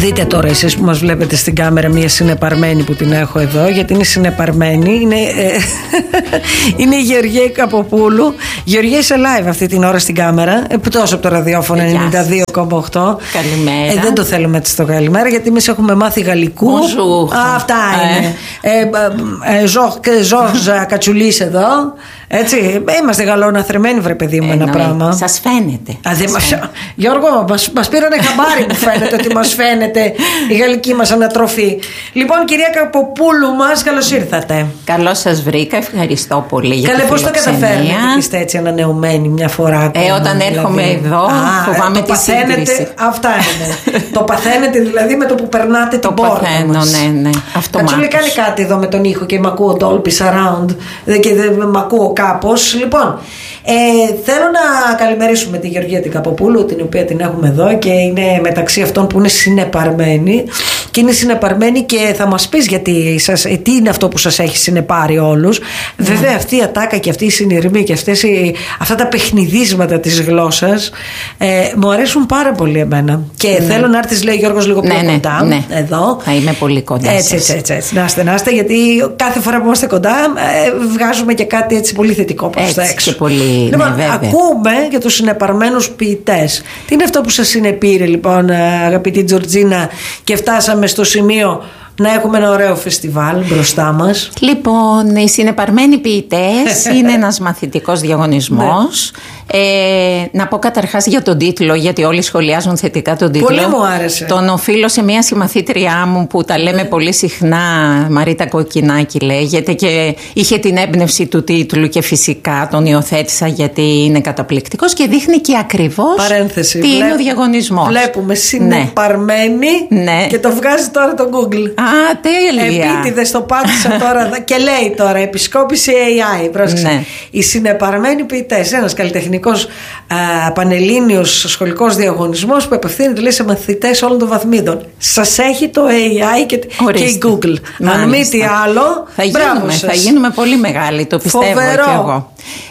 Δείτε τώρα εσείς που μας βλέπετε στην κάμερα μια συνεπαρμένη που την έχω εδώ, γιατί είναι συνεπαρμένη. Είναι η Γεωργία Καποπούλου. Γεωργία, είσαι live αυτή την ώρα στην κάμερα, εκτός από το ραδιόφωνο 92,8. Καλημέρα. Δεν το θέλουμε έτσι το καλημέρα, γιατί εμείς έχουμε μάθει γαλλικού. Αυτά είναι. Ζόρζα Κατσουλής εδώ. Έτσι, είμαστε γαλλοναθρεμένοι, βρε παιδί μου, ένα πράγμα. Σας φαίνεται. Γιώργο, μας πήρανε χαμπάρι που φαίνεται ότι μας φαίνεται η γαλλική μας ανατροφή. Λοιπόν, κυρία Καποπούλου μας, καλώς ήρθατε. Καλώς σας βρήκα, ευχαριστώ πολύ για την πώς το καταφέρνετε και είστε έτσι ανανεωμένοι μια φορά ακόμα? Όταν έρχομαι εδώ, φοβάμαι τη σύγκριση. Αυτά είναι. Το παθαίνετε δηλαδή με το που περνάτε την πόρτα μας. Ναι. Κατσούλη, κάνει κάτι εδώ με τον ήχο και μ' ακούω Dolby Surround και δεν μ' ακούω κάπως. Λοιπόν, θέλω να καλημερίσουμε τη Γεωργία την Καποπούλου, την οποία την έχουμε εδώ και είναι μεταξύ αυτών που είναι συνεπαρμένη. Και είναι συνεπαρμένη και θα μας πεις γιατί τι είναι αυτό που σας έχει συνεπάρει όλους. Βέβαια αυτή η ατάκα και αυτή η συνειρμή και αυτά τα παιχνιδίσματα της γλώσσας μου αρέσουν πάρα πολύ εμένα. Και θέλω να έρθεις, λέει Γιώργος, λίγο πιο κοντά. Εδώ. Θα είμαι πολύ κοντά. Έτσι. Να είστε, γιατί κάθε φορά που είμαστε κοντά βγάζουμε και κάτι έτσι πολύ θετικό προς τα έξω. Και πολύ, λοιπόν, ακούμε για τους συνεπαρμένους ποιητές. Τι είναι αυτό που σας συνεπήρε, λοιπόν, αγαπητή Τζορτζίνα, και φτάσαμε στο σημείο να έχουμε ένα ωραίο φεστιβάλ μπροστά μας? Λοιπόν, οι συνεπαρμένοι ποιητές είναι ένας μαθητικός διαγωνισμός. Να πω καταρχάς για τον τίτλο, γιατί όλοι σχολιάζουν θετικά τον τίτλο. Πολύ μου άρεσε. Τον οφείλω σε μια συμμαθήτριά μου που τα λέμε πολύ συχνά, Μαρίτα Κοκκινάκη λέγεται, και είχε την έμπνευση του τίτλου και φυσικά τον υιοθέτησα γιατί είναι καταπληκτικός και δείχνει και ακριβώς τι είναι ο διαγωνισμός. Βλέπουμε συνεπαρμένη και το βγάζει τώρα το Google. Α, τέλεια. Επίτηδες το πάτησα τώρα και λέει τώρα επισκόπηση AI. Πρόσεξε. Οι συνεπαρμένοι ποιητές, ένας καλλιτεχνικός πανελλήνιος σχολικός διαγωνισμός που απευθύνεται, λέει, σε μαθητές όλων των βαθμίδων. Σας έχει το AI και η Google. Αν μη τι άλλο, θα γίνουμε πολύ μεγάλοι, το πιστεύω. Φοβερό. Και εγώ.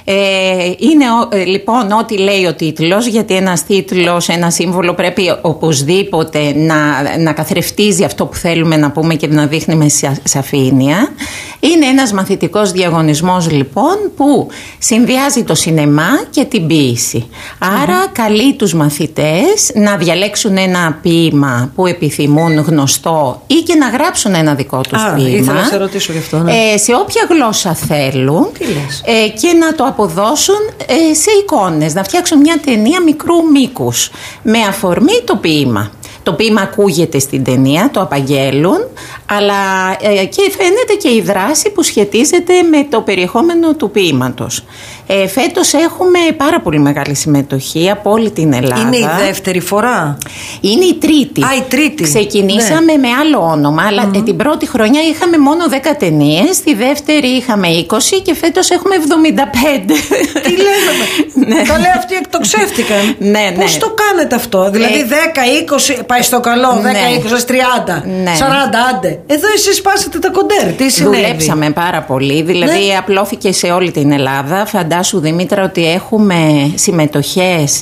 Είναι λοιπόν ό,τι λέει ο τίτλος, γιατί ένας τίτλος, ένα σύμβολο πρέπει οπωσδήποτε να καθρεφτίζει αυτό που θέλουμε να πούμε και να δείχνει με σαφήνεια. Είναι ένας μαθητικός διαγωνισμός λοιπόν που συνδυάζει το σινεμά και την ποίηση. Άρα καλεί τους μαθητές να διαλέξουν ένα ποίημα που επιθυμούν γνωστό ή και να γράψουν ένα δικό τους ποίημα. Ήθελα να σε ρωτήσω γι' αυτό. Σε όποια γλώσσα θέλουν και να το αποδώσουν σε εικόνες, να φτιάξουν μια ταινία μικρού μήκους με αφορμή το ποίημα. Το ποίημα ακούγεται στην ταινία, το απαγγέλουν, αλλά και φαίνεται και η δράση που σχετίζεται με το περιεχόμενο του ποίηματος. Φέτος έχουμε πάρα πολύ μεγάλη συμμετοχή από όλη την Ελλάδα. Είναι η δεύτερη φορά? Είναι η τρίτη. Η τρίτη. Ξεκινήσαμε με άλλο όνομα, αλλά την πρώτη χρονιά είχαμε μόνο 10 ταινίες, τη δεύτερη είχαμε 20 και φέτος έχουμε 75. Τι λέμε? Τα λέει αυτοί εκτοξεύτηκαν. Πώς το κάνετε αυτό? Δηλαδή 10-20 πάει στο καλό, 10-20, 30, 40, άντε. Εδώ εσείς σπάσατε τα κοντέρ. Τι συνέβη? Δουλέψαμε πάρα πολύ, δηλαδή απλώθηκε σε όλη την Ελλάδα. Φαντάσου, Δημήτρα, ότι έχουμε συμμετοχές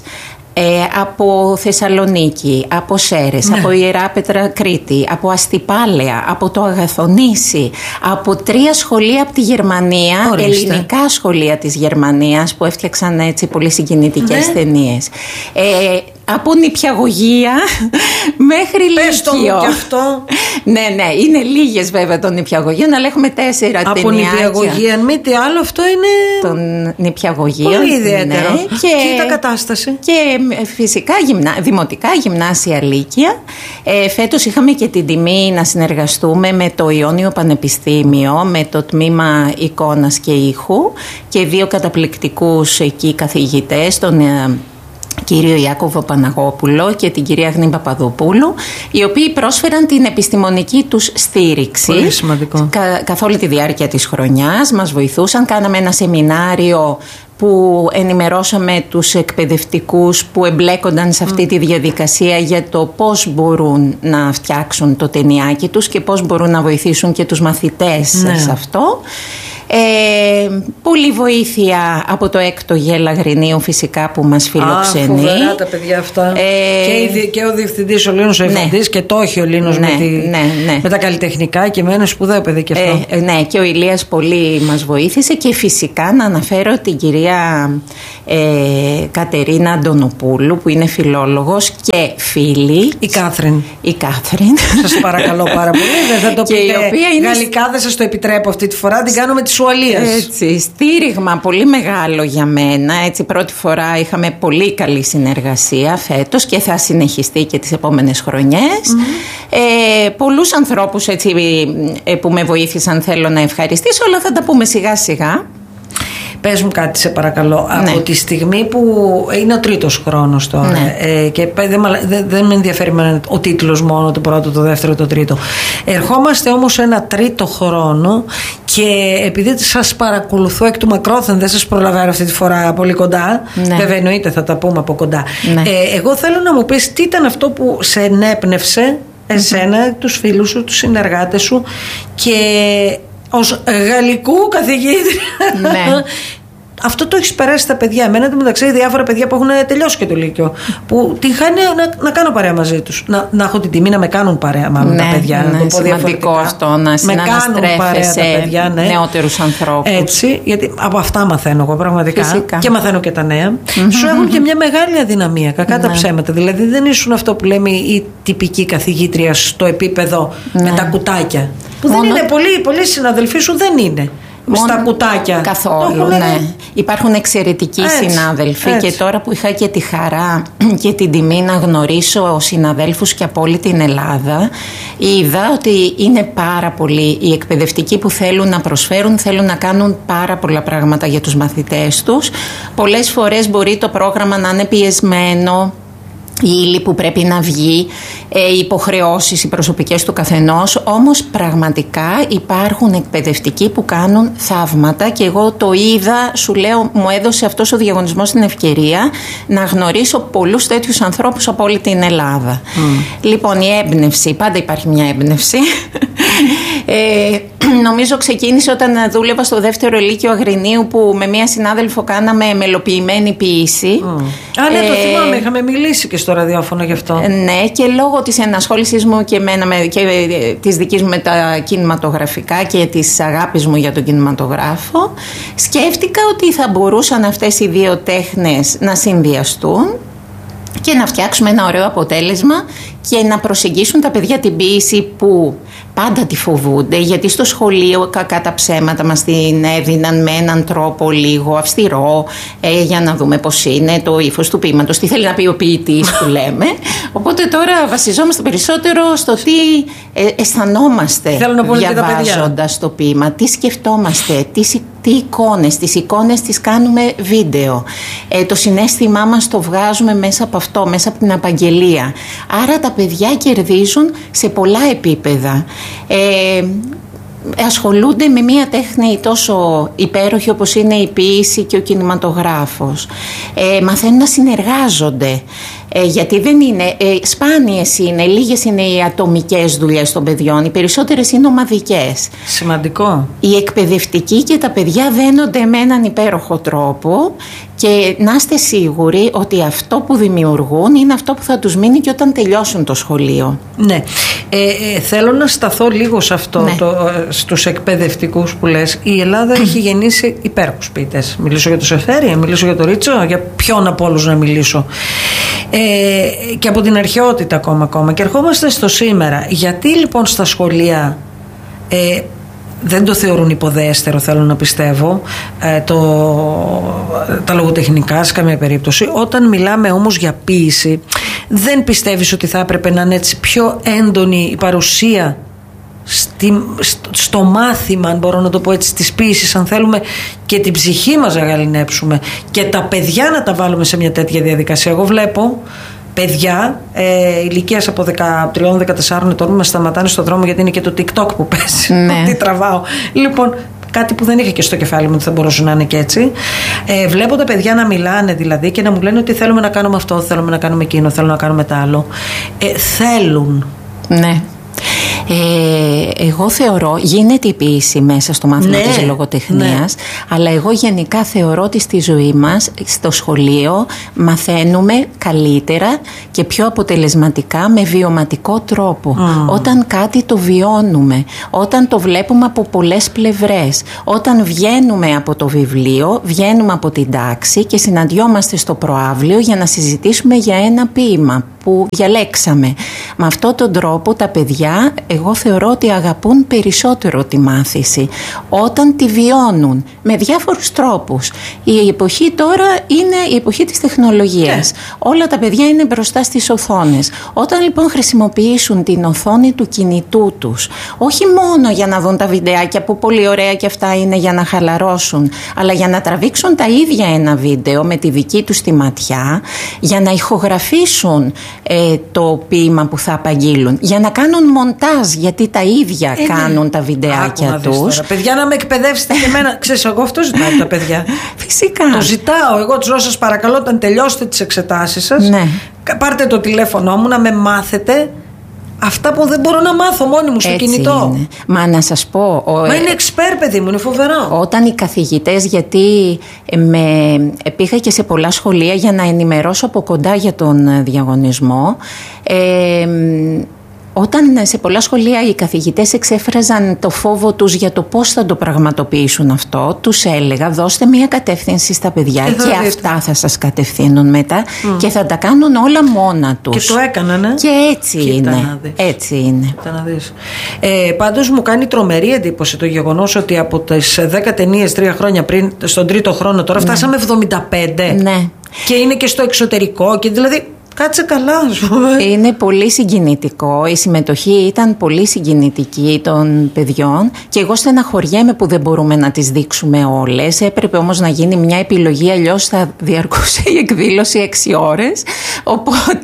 από Θεσσαλονίκη, από Σέρες, από Ιεράπετρα Κρήτη, από Αστυπάλαια, από το Αγαθονήσι, από 3 σχολεία από τη Γερμανία, ελληνικά σχολεία της Γερμανίας που έφτιαξαν έτσι πολύ συγκινητικές ταινίες. Από νηπιαγωγεία μέχρι λύκειο. Πες το μου κι αυτό. Ναι, είναι λίγες βέβαια των νηπιαγωγείων, αλλά έχουμε 4 ταινιάκια. Από νηπιαγωγεία, αν μη τι άλλο, αυτό είναι των νηπιαγωγείων. Πολύ ιδιαίτερο. Και τα κατάσταση. Και φυσικά δημοτικά, γυμνάσια, λύκεια. Φέτος είχαμε και την τιμή να συνεργαστούμε με το Ιόνιο Πανεπιστήμιο, με το τμήμα εικόνας και ήχου και 2 καταπληκτικούς εκεί καθηγητές, τον κύριο Ιάκωβο Παναγόπουλο και την κυρία Αγνή Παπαδοπούλου, οι οποίοι πρόσφεραν την επιστημονική τους στήριξη. Πολύ σημαντικό. Καθ' όλη τη διάρκεια της χρονιάς μας βοηθούσαν. Κάναμε ένα σεμινάριο που ενημερώσαμε τους εκπαιδευτικούς που εμπλέκονταν σε αυτή τη διαδικασία για το πώς μπορούν να φτιάξουν το ταινιάκι τους και πώς μπορούν να βοηθήσουν και τους μαθητές σε αυτό. Πολύ βοήθεια από το 6ο Γέλ Αγρινίου φυσικά που μας φιλοξενεί. Φοβερά τα παιδιά αυτά. Και ο διευθυντής ο Λίνος ο Ευαντής, και το όχι ο Λίνος με τα καλλιτεχνικά, και με ένα σπουδαίο παιδί και αυτό. Ναι, και ο Ηλίας πολύ μας βοήθησε, και φυσικά να αναφέρω την κυρία Κατερίνα Αντωνοπούλου που είναι φιλόλογος και φίλη. Η Κάθριν. Σας παρακαλώ πάρα πολύ. Δεν θα το πείτε γαλλικά, δεν σας το επιτρέπω αυτή τη φορά. Την κάνω με τη Ουαλίας. Έτσι, στήριγμα πολύ μεγάλο για μένα. Έτσι, πρώτη φορά είχαμε πολύ καλή συνεργασία φέτος και θα συνεχιστεί και τις επόμενες χρονιές. Πολλούς ανθρώπους έτσι, που με βοήθησαν θέλω να ευχαριστήσω, αλλά θα τα πούμε σιγά σιγά. Πες μου κάτι σε παρακαλώ. Από τη στιγμή που είναι ο 3ος χρόνος τώρα, και δεν με ενδιαφέρει ο τίτλος μόνο, το πρώτο, το δεύτερο, το τρίτο. Ερχόμαστε όμως σε ένα 3ο χρόνο, και επειδή σας παρακολουθώ εκ του μακρόθεν, δεν σας προλαβαίνω αυτή τη φορά πολύ κοντά. Βέβαια εννοείται θα τα πούμε από κοντά. Εγώ θέλω να μου πεις τι ήταν αυτό που σε ενέπνευσε εσένα, τους φίλους σου, τους συνεργάτες σου, και ως γαλλικού καθηγήτρια. Αυτό το έχεις περάσει στα παιδιά. Εμένα μεταξύ διάφορα παιδιά που έχουν τελειώσει και το Λύκειο, που την χάνει να κάνω παρέα μαζί τους. Να έχω την τιμή να με κάνουν παρέα, μάλλον τα παιδιά. Είναι σημαντικό αυτό, να συναναστρέφεσαι νεότερους ανθρώπους. Έτσι, γιατί από αυτά μαθαίνω εγώ πραγματικά. Φυσικά. Και μαθαίνω και τα νέα. Σου έχουν και μια μεγάλη αδυναμία, κακά τα ψέματα. Δηλαδή δεν ήσουν αυτό που λέμε η τυπική καθηγήτρια στο επίπεδο με τα κουτάκια. Που δεν είναι πολλοί συναδελφοί σου, δεν είναι. Στα κουτάκια. Καθόλου, Υπάρχουν εξαιρετικοί συνάδελφοι, και τώρα που είχα και τη χαρά και την τιμή να γνωρίσω συναδέλφους και από όλη την Ελλάδα, είδα ότι είναι πάρα πολλοί οι εκπαιδευτικοί που θέλουν να προσφέρουν, θέλουν να κάνουν πάρα πολλά πράγματα για τους μαθητές τους. Πολλές φορές μπορεί το πρόγραμμα να είναι πιεσμένο, η ύλη που πρέπει να βγει, οι υποχρεώσεις, οι προσωπικές του καθενός, όμως πραγματικά υπάρχουν εκπαιδευτικοί που κάνουν θαύματα, και εγώ το είδα, σου λέω, μου έδωσε αυτός ο διαγωνισμός την ευκαιρία να γνωρίσω πολλούς τέτοιους ανθρώπους από όλη την Ελλάδα. Λοιπόν, η έμπνευση, πάντα υπάρχει μια έμπνευση. Νομίζω ξεκίνησε όταν δούλευα στο 2ο Λύκειο Αγρινίου, που με μία συνάδελφο κάναμε μελοποιημένη ποίηση. Ναι, το θυμάμαι, είχαμε μιλήσει και στο ραδιόφωνο γι' αυτό. Ναι, και λόγω της ενασχόλησής μου και της δικής μου με τα κινηματογραφικά και της αγάπης μου για τον κινηματογράφο, σκέφτηκα ότι θα μπορούσαν αυτές οι δύο τέχνες να συνδυαστούν και να φτιάξουμε ένα ωραίο αποτέλεσμα και να προσεγγίσουν τα παιδιά την ποίηση που πάντα τη φοβούνται, γιατί στο σχολείο κακά τα ψέματα μας την έδιναν με έναν τρόπο λίγο αυστηρό, για να δούμε πώς είναι το ύφος του ποίηματος, τι θέλει να πει ο ποιητής που λέμε. Οπότε τώρα βασιζόμαστε περισσότερο στο τι αισθανόμαστε διαβάζοντας το ποίημα, τι σκεφτόμαστε, τι εικόνες. Τις εικόνες τις κάνουμε βίντεο. Το συναίσθημά μας το βγάζουμε μέσα από αυτό, μέσα από την απαγγελία. Άρα τα παιδιά κερδίζουν σε πολλά επίπεδα. Ασχολούνται με μια τέχνη τόσο υπέροχη όπως είναι η ποίηση και ο κινηματογράφος. Μαθαίνουν να συνεργάζονται. Γιατί δεν είναι, σπάνιες είναι, λίγες είναι οι ατομικές δουλειές των παιδιών, οι περισσότερες είναι ομαδικές. Σημαντικό. Οι εκπαιδευτικοί και τα παιδιά δένονται με έναν υπέροχο τρόπο, και να είστε σίγουροι ότι αυτό που δημιουργούν είναι αυτό που θα τους μείνει και όταν τελειώσουν το σχολείο. Ναι. Θέλω να σταθώ λίγο σε αυτό, στους εκπαιδευτικούς που λες. Η Ελλάδα έχει γεννήσει υπέροχους ποιητές. Μιλήσω για το Σεφέρη, μιλήσω για το Ρίτσο, για ποιον από όλους να μιλήσω. Και από την αρχαιότητα ακόμα. Και ερχόμαστε στο σήμερα. Γιατί λοιπόν στα σχολεία δεν το θεωρούν υποδέστερο, θέλω να πιστεύω, τα λογοτεχνικά σε καμία περίπτωση. Όταν μιλάμε όμως για ποίηση, δεν πιστεύεις ότι θα έπρεπε να είναι έτσι πιο έντονη η παρουσία στο μάθημα, αν μπορώ να το πω έτσι, της ποίησης, αν θέλουμε, και την ψυχή μας να γαληνέψουμε και τα παιδιά να τα βάλουμε σε μια τέτοια διαδικασία? Εγώ βλέπω παιδιά ηλικίας από 13-14 ετών με σταματάνε στον δρόμο, γιατί είναι και το TikTok που παίζει. Ναι. Τι τραβάω. Λοιπόν, κάτι που δεν είχα και στο κεφάλι μου ότι θα μπορούσε να είναι και έτσι. Βλέπω τα παιδιά να μιλάνε δηλαδή και να μου λένε ότι θέλουμε να κάνουμε αυτό, θέλουμε να κάνουμε εκείνο, θέλουμε να κάνουμε τα άλλο. Θέλουν. Ναι. Εγώ θεωρώ, γίνεται η ποίηση μέσα στο μάθημα της λογοτεχνίας, αλλά εγώ γενικά θεωρώ ότι στη ζωή μας, στο σχολείο, μαθαίνουμε καλύτερα και πιο αποτελεσματικά με βιωματικό τρόπο. Όταν κάτι το βιώνουμε, όταν το βλέπουμε από πολλές πλευρές, όταν βγαίνουμε από το βιβλίο, βγαίνουμε από την τάξη και συναντιόμαστε στο προαύλιο για να συζητήσουμε για ένα ποίημα που διαλέξαμε. Με αυτόν τον τρόπο τα παιδιά, εγώ θεωρώ ότι αγαπούν περισσότερο τη μάθηση όταν τη βιώνουν με διάφορους τρόπους. Η εποχή τώρα είναι η εποχή της τεχνολογίας. Όλα τα παιδιά είναι μπροστά στις οθόνες. Όταν λοιπόν χρησιμοποιήσουν την οθόνη του κινητού τους, όχι μόνο για να δουν τα βιντεάκια που πολύ ωραία και αυτά είναι για να χαλαρώσουν, αλλά για να τραβήξουν τα ίδια ένα βίντεο με τη δική τους τη ματιά, για να ηχογραφήσουν το ποίημα που θα απαγγείλουν, για να κάνουν μοντάζ, γιατί τα ίδια κάνουν τα βιντεάκια τους. Τώρα. Παιδιά, να με εκπαιδεύσετε και εμένα. Ξέρεις, εγώ αυτό ζητάω τα παιδιά. Φυσικά. Το ζητάω. Εγώ τους λέω, σας παρακαλώ, όταν τελειώσετε τις εξετάσεις σας, πάρτε το τηλέφωνο μου να με μάθετε αυτά που δεν μπορώ να μάθω μόνη μου στο κινητό. Είναι. Μα να σας πω. Μα είναι εξπέρ, παιδί μου, είναι φοβερό. Όταν οι καθηγητές, γιατί πήγα και σε πολλά σχολεία για να ενημερώσω από κοντά για τον διαγωνισμό. Όταν σε πολλά σχολεία οι καθηγητές εξέφραζαν το φόβο τους για το πώς θα το πραγματοποιήσουν αυτό, τους έλεγα, δώστε μια κατεύθυνση στα παιδιά και αυτά θα σας κατευθύνουν μετά και θα τα κάνουν όλα μόνα τους. Και το έκανανε. Και έτσι είναι. Έτσι είναι. Πάντως μου κάνει τρομερή εντύπωση το γεγονός ότι από τις 10 ταινίες 3 χρόνια πριν, στον 3ο χρόνο τώρα, φτάσαμε 75. Ναι. Και είναι και στο εξωτερικό και δηλαδή... Κάτσε καλά, ας πούμε. Είναι πολύ συγκινητικό. Η συμμετοχή ήταν πολύ συγκινητική των παιδιών και εγώ στεναχωριέμαι που δεν μπορούμε να τις δείξουμε όλες. Έπρεπε όμως να γίνει μια επιλογή, αλλιώς θα διαρκούσε η εκδήλωση 6 ώρες. Οπότε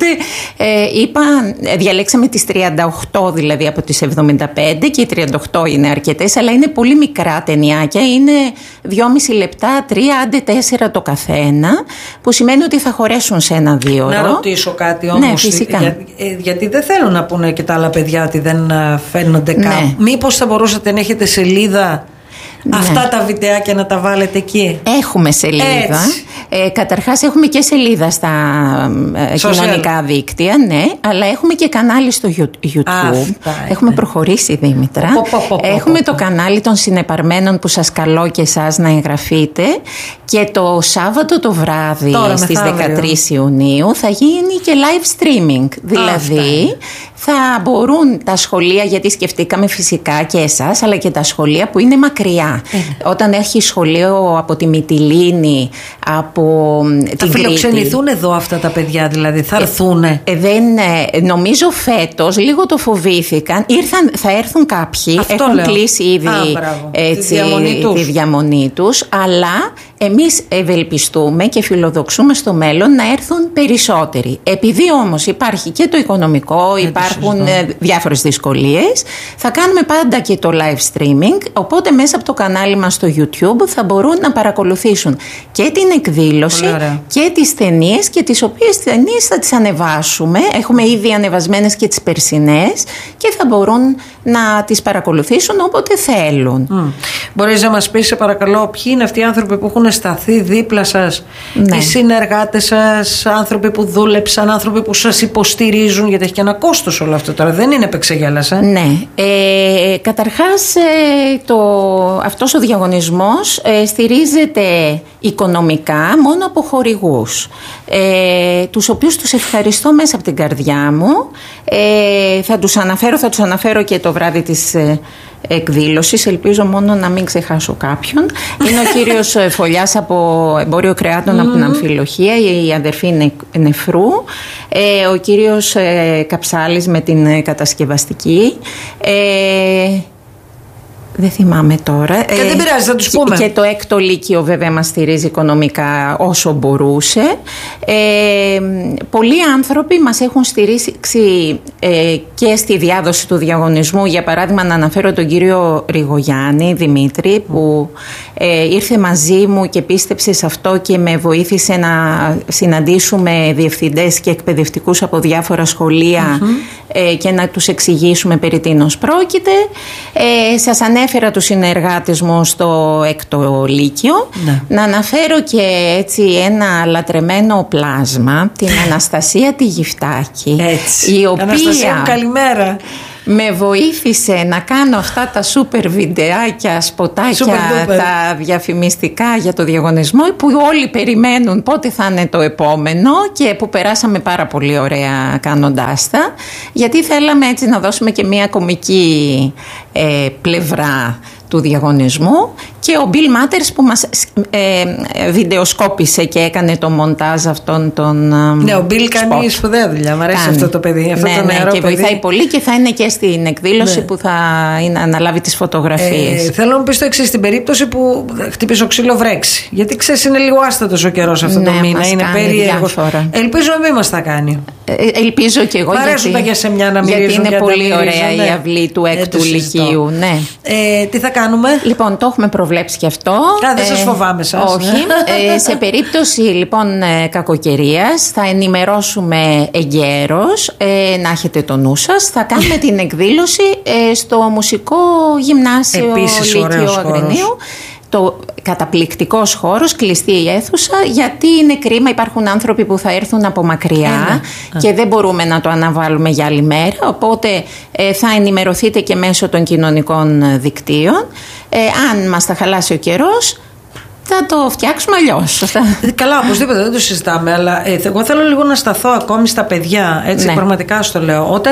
διαλέξαμε τις 38 δηλαδή από τις 75 και οι 38 είναι αρκετές, αλλά είναι πολύ μικρά ταινιάκια. Είναι 2,5 λεπτά, 3 άντε 4 το καθένα, που σημαίνει ότι θα χωρέσουν σε 1-2 ώρο. Να ρωτήσω κάτι όμως. Ναι, φυσικά. Γιατί δεν θέλουν να πούνε και τα άλλα παιδιά ότι δεν φαίνονται κάπου. Ναι. Μήπως θα μπορούσατε να έχετε σελίδα αυτά τα βιντεάκια να τα βάλετε εκεί? Έχουμε σελίδα. Καταρχάς έχουμε και σελίδα στα κοινωνικά δίκτυα, ναι, αλλά έχουμε και κανάλι στο YouTube. Έχουμε προχωρήσει, Δήμητρα. Έχουμε το κανάλι των συνεπαρμένων που σας καλώ και εσάς να εγγραφείτε, και το Σάββατο το βράδυ στις 13 Ιουνίου θα γίνει και live streaming. Δηλαδή θα μπορούν τα σχολεία, γιατί σκεφτήκαμε φυσικά και εσάς, αλλά και τα σχολεία που είναι μακριά. Όταν έχει σχολείο από τη Μυτιλήνη, από την Κρήτη. Θα φιλοξενηθούν εδώ αυτά τα παιδιά, δηλαδή θα έρθούνε? Νομίζω φέτος λίγο το φοβήθηκαν. Θα έρθουν κάποιοι, έχουν κλείσει ήδη τη διαμονή τους, αλλά εμείς ευελπιστούμε και φιλοδοξούμε στο μέλλον να έρθουν περισσότεροι. Επειδή όμως υπάρχει και το οικονομικό, υπάρχουν διάφορες δυσκολίες, θα κάνουμε πάντα και το live streaming, οπότε μέσα από το κανάλι μας στο YouTube θα μπορούν να παρακολουθήσουν και την εκδήλωση και τις ταινίες, και τις οποίες ταινίες θα τις ανεβάσουμε. Έχουμε ήδη ανεβασμένες και τις περσινές και θα μπορούν να τις παρακολουθήσουν όποτε θέλουν. Μπορείς να μας πεις, σε παρακαλώ, ποιοι είναι αυτοί οι άνθρωποι που έχουν σταθεί δίπλα σας, οι συνεργάτες σας, άνθρωποι που δούλεψαν, άνθρωποι που σας υποστηρίζουν, γιατί έχει και ένα κόστος όλο αυτό τώρα, δεν είναι επεξεγέλας? Ναι. Καταρχάς αυτός ο διαγωνισμός στηρίζεται οικονομικά μόνο από χορηγούς, τους οποίους τους ευχαριστώ μέσα από την καρδιά μου. Θα τους αναφέρω και το βράδυ της εκδήλωσης, ελπίζω μόνο να μην ξεχάσω κάποιον. Είναι ο κύριος Φωλιάς από Εμπόριο Κρεάτων από την Αμφιλοχία, η αδερφή Νεφρού, ο κύριος Καψάλης με την κατασκευαστική, δεν θυμάμαι τώρα. Και δεν πειράζει, θα τους πούμε. Και το 6ο Λύκειο βέβαια μας στηρίζει οικονομικά όσο μπορούσε. Πολλοί άνθρωποι μας έχουν στηρίξει και στη διάδοση του διαγωνισμού. Για παράδειγμα, να αναφέρω τον κύριο Ριγογιάννη Δημήτρη, που ήρθε μαζί μου και πίστεψε σε αυτό και με βοήθησε να συναντήσουμε διευθυντές και εκπαιδευτικούς από διάφορα σχολεία και να τους εξηγήσουμε περί τίνος πρόκειται. Σας ανέφερα τους συνεργάτες μου στο 6ο Λύκειο. Να αναφέρω και έτσι ένα λατρεμένο πλάσμα, την Αναστασία τη Γυφτάκη, η οποία Αναστασία, καλημέρα. Με βοήθησε να κάνω αυτά τα σούπερ βιντεάκια, σποτάκια, τα διαφημιστικά για το διαγωνισμό που όλοι περιμένουν πότε θα είναι το επόμενο και που περάσαμε πάρα πολύ ωραία κάνοντάς τα, γιατί θέλαμε έτσι να δώσουμε και μια κομική πλευρά του διαγωνισμού, και ο Bill Matters που μας βιντεοσκόπησε και έκανε το μοντάζ αυτόν τον Ναι, ο Bill κάνει σπουδαία δουλειά, μου αρέσει αυτό το παιδί, αυτό το νεαρό και παιδί. βοηθάει πολύ και θα είναι και στην εκδήλωση που θα αναλάβει τις φωτογραφίες. Θέλω να μου πεις το εξής, στην περίπτωση που χτυπήσω ξύλο βρέξει, γιατί ξέρεις είναι λίγο άστατος ο καιρός αυτό το μήνα, είναι περίεργος. Ελπίζω να μην μας τα κάνει. Ελπίζω και εγώ, γιατί είναι πολύ ωραία η αυλή του 6ου Λυκείου. Τι θα κάνουμε? Λοιπόν, το έχουμε προβλέψει και αυτό. Δεν σας φοβάμαι σας. Όχι. Σε περίπτωση λοιπόν κακοκαιρίας θα ενημερώσουμε εγκαίρως, να έχετε το νου σας. Θα κάνουμε την εκδήλωση στο Μουσικό Γυμνάσιο Λύκειο Αγρινίου. Το καταπληκτικός χώρος, κλειστή η αίθουσα, γιατί είναι κρίμα, υπάρχουν άνθρωποι που θα έρθουν από μακριά και δεν μπορούμε να το αναβάλουμε για άλλη μέρα, οπότε θα ενημερωθείτε και μέσω των κοινωνικών δικτύων. Αν μας τα χαλάσει ο καιρός, θα το φτιάξουμε αλλιώς. Καλά, οπωσδήποτε, δεν το συζητάμε, αλλά εγώ θέλω λίγο να σταθώ ακόμη στα παιδιά, έτσι πραγματικά στο λέω. Όταν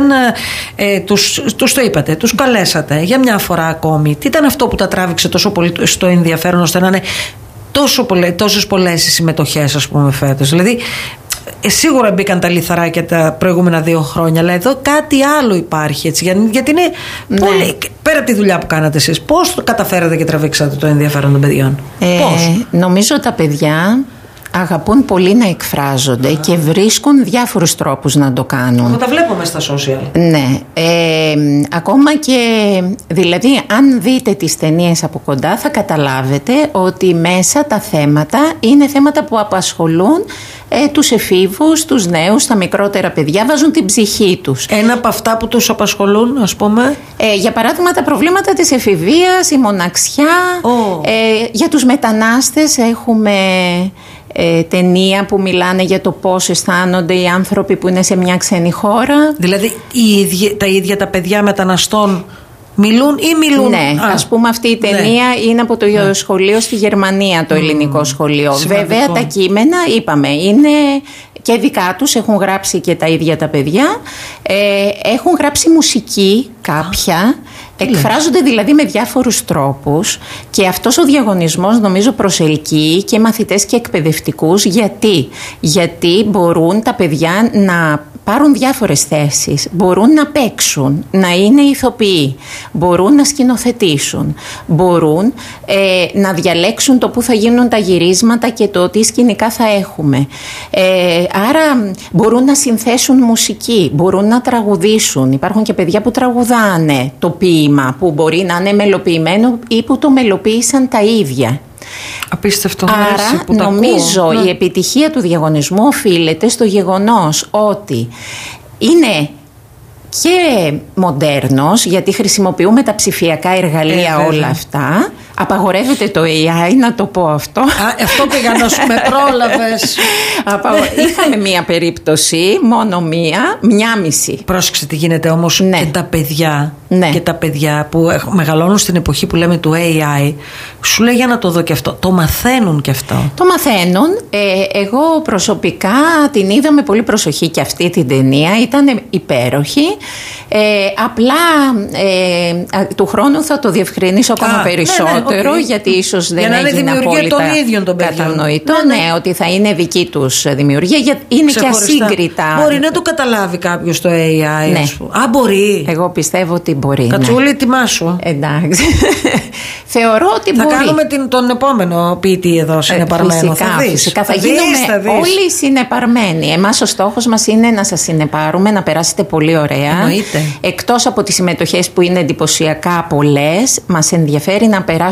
τους το είπατε, τους καλέσατε για μια φορά ακόμη, τι ήταν αυτό που τα τράβηξε τόσο πολύ στο ενδιαφέρον ώστε να είναι τόσες πολλές οι συμμετοχές, ας πούμε, φέτος? Δηλαδή, σίγουρα μπήκαν τα λιθαράκια τα προηγούμενα 2 χρόνια, αλλά εδώ κάτι άλλο υπάρχει, έτσι, γιατί είναι πολύ, πέρα από τη δουλειά που κάνατε εσείς, πώς το καταφέρατε και τραβήξατε το ενδιαφέρον των παιδιών? Πώς? Νομίζω τα παιδιά αγαπούν πολύ να εκφράζονται και βρίσκουν διάφορους τρόπους να το κάνουν. Εγώ τα βλέπουμε στα social. Ναι. Ακόμα και, δηλαδή, αν δείτε τις ταινίες από κοντά θα καταλάβετε ότι μέσα τα θέματα είναι θέματα που απασχολούν τους εφήβους, τους νέους, τα μικρότερα παιδιά, βάζουν την ψυχή τους. Ένα από αυτά που τους απασχολούν, ας πούμε? Για παράδειγμα, τα προβλήματα της εφηβείας, η μοναξιά. Για τους μετανάστες έχουμε ταινία που μιλάνε για το πώς αισθάνονται οι άνθρωποι που είναι σε μια ξένη χώρα. Δηλαδή τα ίδια τα παιδιά μεταναστών μιλούν ή μιλούν? Ναι, ας πούμε αυτή η ταινία είναι από το σχολείο στη Γερμανία, το ελληνικό σχολείο. Σημαντικό. Βέβαια τα κείμενα, είπαμε, είναι και δικά τους, έχουν γράψει και τα ίδια τα παιδιά, έχουν γράψει μουσική κάποια. Εκφράζονται δηλαδή με διάφορους τρόπους, και αυτός ο διαγωνισμός νομίζω προσελκύει και μαθητές και εκπαιδευτικούς. Γιατί μπορούν τα παιδιά να πάρουν διάφορες θέσεις, μπορούν να παίξουν, να είναι ηθοποιοί, μπορούν να σκηνοθετήσουν, μπορούν να διαλέξουν το που θα γίνουν τα γυρίσματα και το τι σκηνικά θα έχουμε. Άρα μπορούν να συνθέσουν μουσική, μπορούν να τραγουδήσουν. Υπάρχουν και παιδιά που τραγουδάνε το ποίημα, που μπορεί να είναι μελοποιημένο ή που το μελοποίησαν τα ίδια. Απίστευτο. Άρα που νομίζω η επιτυχία του διαγωνισμού οφείλεται στο γεγονός ότι είναι και μοντέρνος, γιατί χρησιμοποιούμε τα ψηφιακά εργαλεία όλα αυτά. Απαγορεύεται το AI, να το πω αυτό. Αυτό πήγα να σου, με πρόλαβες. Είχαμε μία περίπτωση, μόνο μία μισή. Πρόσεξε τι γίνεται όμως, και τα παιδιά. Και τα παιδιά που μεγαλώνουν στην εποχή που λέμε του AI, σου λέει για να το δω και αυτό. Το μαθαίνουν και αυτό. Το μαθαίνουν. Εγώ προσωπικά την είδα με πολύ προσοχή και αυτή την ταινία. Ήταν υπέροχη. Απλά του χρόνου θα το διευκρινίσω ακόμα περισσότερο, γιατί ίσως δεν έγινε απόλυτα κατανοητό. Ότι θα είναι δική τους δημιουργία. Είναι και ασύγκριτα. Μπορεί να το καταλάβει κάποιος το AI. Μπορεί. Εγώ πιστεύω ότι μπορεί. Κατσούλη, ετοιμάσου. Εντάξει. Θεωρώ ότι μπορεί. Θα κάνουμε τον επόμενο ποιητή εδώ συνεπαρμένο. Φυσικά θα γίνουμε όλοι συνεπαρμένοι. Εμάς ο στόχος μας είναι να σας συνεπάρουμε, να περάσετε πολύ ωραία. Εκτός από τις συμμετοχές που είναι εντυπωσιακά πολλές, μας ενδιαφέρει να περάσουμε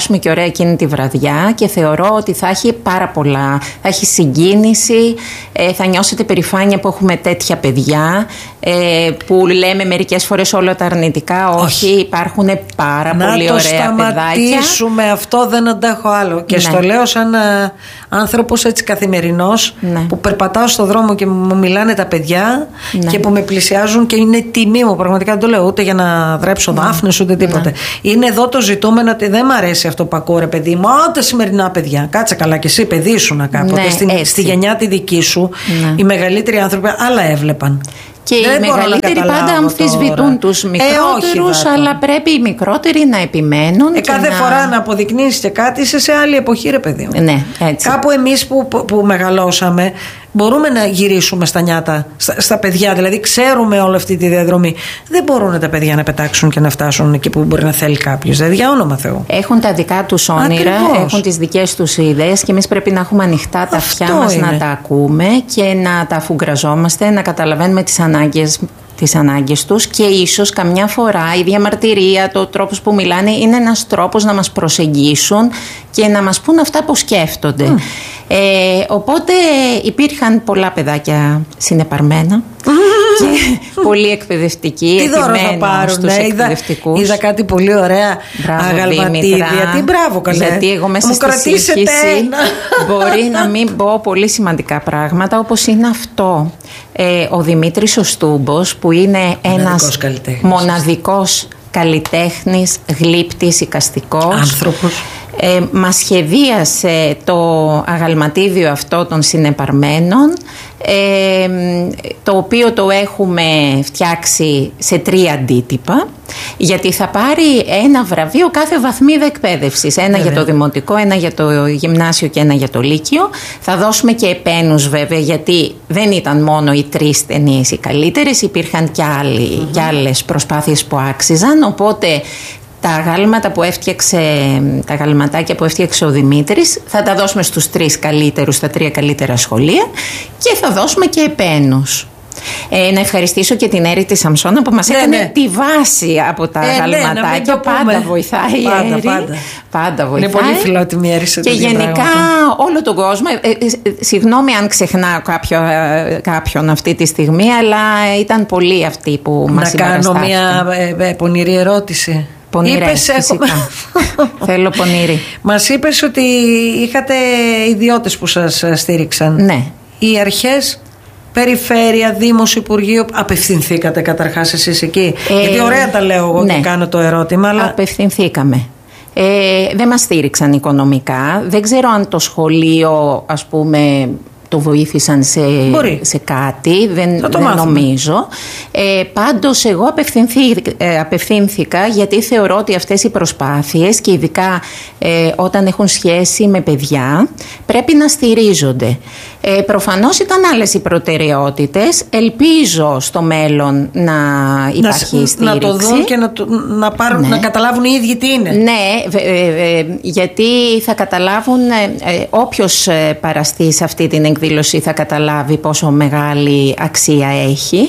περάσουμε και ωραία εκείνη τη βραδιά και θεωρώ ότι θα έχει πάρα πολλά. Θα έχει συγκίνηση, θα νιώσετε περηφάνεια που έχουμε τέτοια παιδιά, που λέμε μερικές φορές όλα τα αρνητικά. Όχι, υπάρχουν πάρα πολύ ωραία παιδάκια. Να το σταματήσουμε αυτό, δεν αντέχω άλλο. Και στο λέω σαν άνθρωπος έτσι καθημερινός, που περπατάω στο δρόμο και μου μιλάνε τα παιδιά και που με πλησιάζουν και είναι τιμή μου. Πραγματικά δεν το λέω ούτε για να δρέψω δάφνες ούτε τίποτε. Είναι εδώ το ζητούμενο ότι δεν μ' αρέσει αυτό που ακούω, ρε παιδί μου. Τα σημερινά παιδιά. Κάτσε καλά και εσύ, παιδί σου να κάποτε. Στη γενιά τη δική σου, οι μεγαλύτεροι άνθρωποι άλλα έβλεπαν. Και οι μεγαλύτεροι πάντα αμφισβητούν τους μικρότερους, αλλά πρέπει οι μικρότεροι να επιμένουν. Κάθε φορά να αποδεικνύεις και κάτι, είσαι σε άλλη εποχή, ρε παιδί μου. Ναι, έτσι. Κάπου εμείς που μεγαλώσαμε, μπορούμε να γυρίσουμε στα νιάτα, στα παιδιά, δηλαδή ξέρουμε όλη αυτή τη διαδρομή. Δεν μπορούν τα παιδιά να πετάξουν και να φτάσουν εκεί που μπορεί να θέλει κάποιος. Δηλαδή, για όνομα Θεού. Έχουν τα δικά τους όνειρα, έχουν τις δικές τους ιδέες και εμείς πρέπει να έχουμε ανοιχτά τα αυτιά μας, να τα ακούμε και να τα αφουγκραζόμαστε, να καταλαβαίνουμε τις ανάγκες τους και ίσως καμιά φορά η διαμαρτυρία, το τρόπος που μιλάνε είναι ένας τρόπος να μας προσεγγίσουν και να μας πούν αυτά που σκέφτονται. Οπότε υπήρχαν πολλά παιδάκια συνεπαρμένα και πολύ εκπαιδευτικοί. Τι δώρο θα πάρουν, είδα κάτι πολύ ωραία αγαλματίδια. Τι μπράβο, καλέ. Γιατί εγώ μέσα στη συζήτηση μπορεί να μην πω πολύ σημαντικά πράγματα, όπως είναι αυτό. Ο Δημήτρης ο Στούμπος, που είναι ένας μοναδικός καλλιτέχνης, γλύπτης, εικαστικός άνθρωπος, μας σχεδίασε το αγαλματίδιο αυτό των συνεπαρμένων, το οποίο το έχουμε φτιάξει σε 3 αντίτυπα, γιατί θα πάρει ένα βραβείο κάθε βαθμίδα εκπαίδευσης, ένα για το δημοτικό, ένα για το γυμνάσιο και ένα για το λύκειο. Θα δώσουμε και επένους βέβαια, γιατί δεν ήταν μόνο οι 3 ταινίες οι καλύτερες, υπήρχαν και άλλες προσπάθειες που άξιζαν, οπότε τα γαλματάκια που έφτιαξε ο Δημήτρης θα τα δώσουμε στους 3 καλύτερους, στα 3 καλύτερα σχολεία, και θα δώσουμε και επένους. Να ευχαριστήσω και την Έρη τη Σαμσόνα που μας έκανε τη βάση από τα γαλματάκια. Πάντα βοηθάει η Έρη. Πάντα βοηθάει. Είναι πολύ φιλότιμη η Έρη σε τέτοια πράγματα. Και γενικά όλο τον κόσμο. Συγγνώμη αν ξεχνάω κάποιον αυτή τη στιγμή, αλλά ήταν πολλοί αυτοί που μας συμπαραστάθηκαν. Να κάνω μια πονηρή ερώτηση. Είπες, θέλω πονηρή. Μας είπες ότι είχατε ιδιώτες που σας στήριξαν. Ναι. Οι αρχές, περιφέρεια, Δήμος, Υπουργείο, απευθυνθήκατε καταρχάς εσείς εκεί? Γιατί ωραία τα λέω εγώ, και κάνω το ερώτημα, αλλά... Απευθυνθήκαμε. Δεν μας στήριξαν οικονομικά. Δεν ξέρω αν το σχολείο, ας πούμε, το βοήθησαν σε κάτι, δεν νομίζω. Πάντως εγώ απευθύνθηκα γιατί θεωρώ ότι αυτές οι προσπάθειες, και ειδικά όταν έχουν σχέση με παιδιά, πρέπει να στηρίζονται. Προφανώς ήταν άλλες οι προτεραιότητες. Ελπίζω στο μέλλον να υπάρχει στήριξη. Να το δουν και να καταλάβουν οι ίδιοι τι είναι. Ναι, γιατί θα καταλάβουν, όποιος παραστεί σε αυτή την εκδήλωση θα καταλάβει πόσο μεγάλη αξία έχει.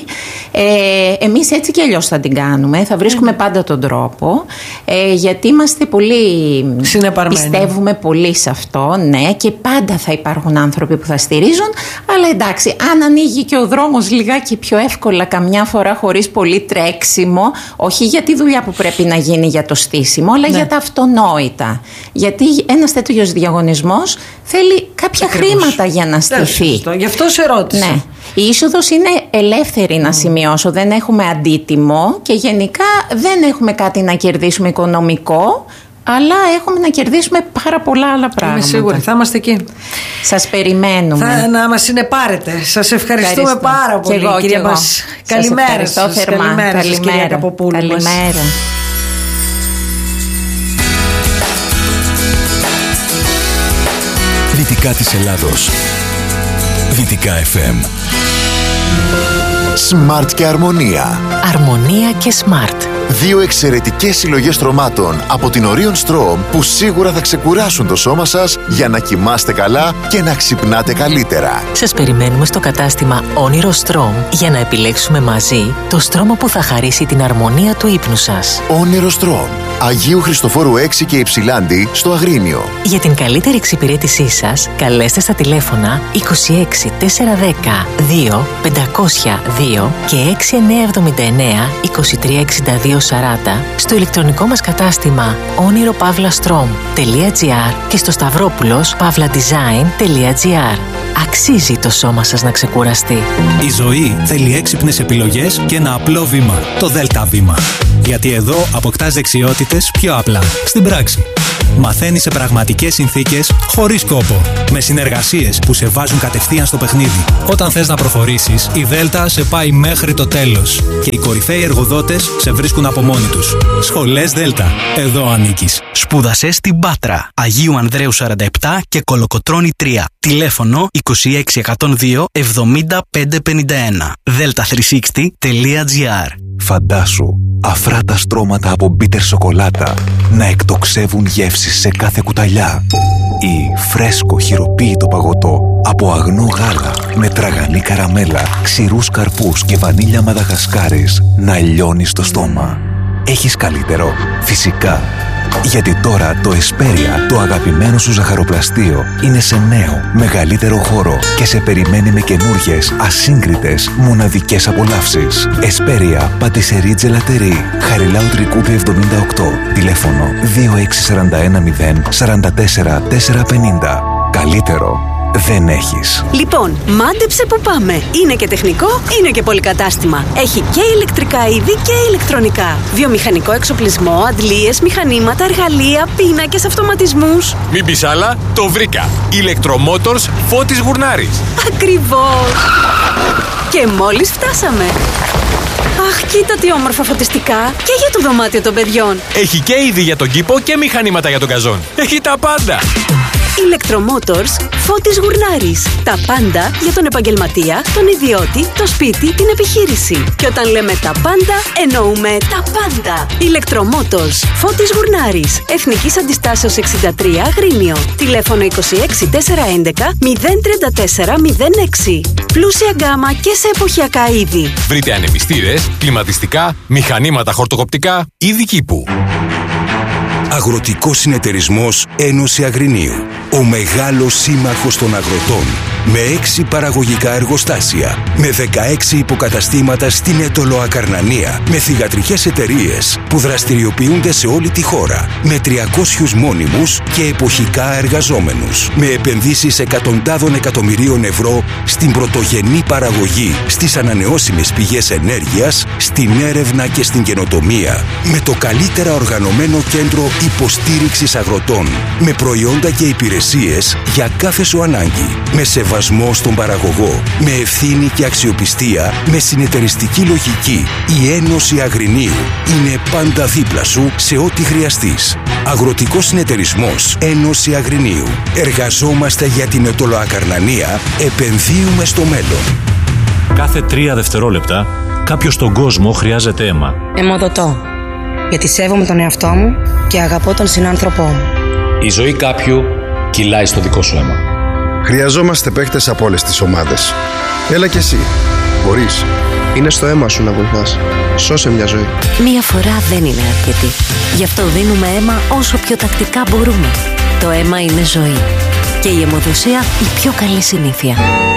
Εμείς έτσι κι αλλιώς θα την κάνουμε. Θα βρίσκουμε πάντα τον τρόπο, γιατί είμαστε πολύ συνεπαρμένοι. Πιστεύουμε πολύ σε αυτό, ναι, και πάντα θα υπάρχουν άνθρωποι που θα στηρίζουν. Αλλά εντάξει, αν ανοίγει και ο δρόμος λιγάκι πιο εύκολα καμιά φορά, χωρίς πολύ τρέξιμο, όχι για τη δουλειά που πρέπει να γίνει για το στήσιμο, αλλά για τα αυτονόητα. Γιατί ένας τέτοιος διαγωνισμός θέλει κάποια χρήματα για να στηθεί. Γι' αυτό σε ρώτησα. Ναι. Η είσοδος είναι ελεύθερη, να σημειώσω. Δεν έχουμε αντίτιμο και γενικά δεν έχουμε κάτι να κερδίσουμε οικονομικό, αλλά έχουμε να κερδίσουμε πάρα πολλά άλλα πράγματα. Είμαι σίγουρη, θα είμαστε εκεί. Σας περιμένουμε. Να μας συνεπάρετε. Σας ευχαριστούμε πάρα πολύ, κυρία μας. Καλημέρα σας. Καλημέρα σας, κυρία Καποπούλου. Καλημέρα. Δυτικά της Ελλάδος. Δυτικά FM. Smart και Αρμονία. Αρμονία και Smart. 2 εξαιρετικές συλλογές στρωμάτων από την Orion Strom που σίγουρα θα ξεκουράσουν το σώμα σας για να κοιμάστε καλά και να ξυπνάτε καλύτερα. Σας περιμένουμε στο κατάστημα Όνειρο Strom για να επιλέξουμε μαζί το στρώμα που θα χαρίσει την αρμονία του ύπνου σας. Όνειρο Strom, Αγίου Χριστοφόρου 6 και Υψηλάντη στο Αγρίνιο. Για την καλύτερη εξυπηρέτησή σας, καλέστε στα τηλέφωνα 26 410 2 502 και 6979 2362 40 στο ηλεκτρονικό μας κατάστημα oniropavlastrom.gr και στο stavropoulos.pavladesign.gr. Αξίζει το σώμα σας να ξεκουραστεί. Η ζωή θέλει έξυπνες επιλογές και ένα απλό βήμα, το ΔΕΛΤΑ βήμα. Γιατί εδώ αποκτάς δεξιότητες πιο απλά, στην πράξη. Μαθαίνεις σε πραγματικές συνθήκες, χωρίς κόπο. Με συνεργασίες που σε βάζουν κατευθείαν στο παιχνίδι. Όταν θες να προχωρήσεις, η ΔΕΛΤΑ σε πάει μέχρι το τέλος. Και οι κορυφαίοι εργοδότες σε βρίσκουν από μόνοι τους. Σχολές ΔΕΛΤΑ. Εδώ ανήκεις. Σπούδασε στην Πάτρα, Αγίου Ανδρέου 47 και Κολοκοτρώνη 3. Τηλέφωνο 26 102 70 551. delta360.gr. Φαντάσου αφράτα στρώματα από μπίτερ σοκολάτα να εκτοξεύουν γεύσεις σε κάθε κουταλιά, ή φρέσκο χειροποίητο παγωτό από αγνό γάλα με τραγανή καραμέλα, ξηρούς καρπούς και βανίλια Μαδαγασκάρης να λιώνει στο στόμα. Έχεις καλύτερο? Φυσικά. Γιατί τώρα το Εσπέρια, το αγαπημένο σου ζαχαροπλαστείο, είναι σε νέο, μεγαλύτερο χώρο και σε περιμένει με καινούργιες, ασύγκριτες, μοναδικές απολαύσεις. Εσπέρια, Πατισερή Τζελατερή, Χαριλάου Τρικούπη 78, τηλέφωνο 2641 044 450. Καλύτερο δεν έχεις. Λοιπόν, μάντεψε που πάμε. Είναι και τεχνικό, είναι και πολυκατάστημα. Έχει και ηλεκτρικά είδη και ηλεκτρονικά. Βιομηχανικό εξοπλισμό, αντλίες, μηχανήματα, εργαλεία, πίνακες, αυτοματισμούς. Μην πεις άλλα, το βρήκα. Electromotors Φώτης Γουρνάρης. Ακριβώς. Και μόλις φτάσαμε. Αχ, κοίτα τι όμορφα φωτιστικά. Και για το δωμάτιο των παιδιών. Έχει και είδη για τον κήπο και μηχανήματα για τον καζόν. Έχει τα πάντα. Electromotors Φώτης Γουρνάρης. Τα πάντα για τον επαγγελματία, τον ιδιώτη, το σπίτι, την επιχείρηση. Και όταν λέμε τα πάντα, εννοούμε τα πάντα. Electromotors Φώτης Γουρνάρης. Εθνικής Αντιστάσεως 63 Αγρίνιο. Τηλέφωνο 26 411 034 06. Πλούσια γκάμα και σε εποχιακά είδη. Βρείτε ανεμιστήρες, κλιματιστικά, μηχανήματα χορτοκοπτικά, είδη κήπου. Αγροτικός Συνεταιρισμός Ένωση Αγρινίου. Ο μεγάλος σύμμαχος των αγροτών. Με 6 παραγωγικά εργοστάσια. Με 16 υποκαταστήματα στην Έτολο Ακαρνανία. Με θυγατρικές εταιρείες που δραστηριοποιούνται σε όλη τη χώρα. Με 300 μόνιμους και εποχικά εργαζόμενους. Με επενδύσεις εκατοντάδων εκατομμυρίων ευρώ στην πρωτογενή παραγωγή, στις ανανεώσιμες πηγές ενέργειας, στην έρευνα και στην καινοτομία. Με το καλύτερα οργανωμένο κέντρο υποστήριξης αγροτών. Με προϊόντα και υπηρεσίες για κάθε σου ανάγκη. Με σεβασμό στον παραγωγό. Με ευθύνη και αξιοπιστία. Με συνεταιριστική λογική. Η Ένωση Αγρινίου είναι πάντα δίπλα σου σε ό,τι χρειαστείς. Αγροτικός Συνεταιρισμός Ένωση Αγρινίου. Εργαζόμαστε για την Ετωλοακαρνανία. Επενδύουμε στο μέλλον. Κάθε 3 δευτερόλεπτα κάποιος στον κόσμο χρειάζεται αίμα. Αιμοδοτώ. Γιατί σέβομαι τον εαυτό μου και αγαπώ τον συνάνθρωπό μου. Η ζωή κάποιου κυλάει στο δικό σου αίμα. Χρειαζόμαστε παίκτες από όλες τις ομάδες. Έλα κι εσύ. Μπορείς. Είναι στο αίμα σου να βοηθάς. Σώσε μια ζωή. Μία φορά δεν είναι αρκετή. Γι' αυτό δίνουμε αίμα όσο πιο τακτικά μπορούμε. Το αίμα είναι ζωή. Και η αιμοδοσία η πιο καλή συνήθεια.